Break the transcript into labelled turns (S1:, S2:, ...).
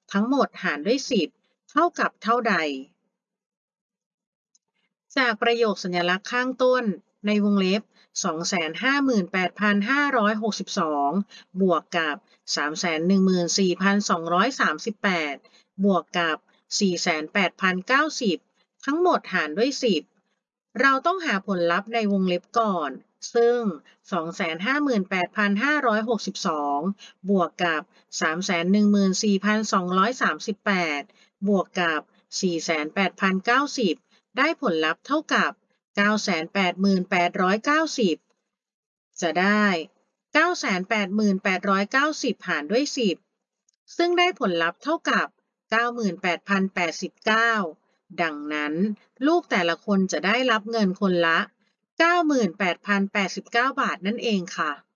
S1: ทั้งหมดหารด้วย10เท่ากับเท่าใดจากประโยคสัญลักษณ์ข้างต้นในวงเล็บ258,562บวกกับ314,238บวกกับ48,090ทั้งหมดหารด้วย10เราต้องหาผลลัพธ์ในวงเล็บก่อนซึ่ง258,562บวกกับ314,238บวกกับ48,090ได้ผลลัพธ์เท่ากับ988,890จะได้988,890หารด้วย10ซึ่งได้ผลลัพธ์เท่ากับ98,089ดังนั้นลูกแต่ละคนจะได้รับเงินคนละ98,089 บาทนั่นเองค่ะ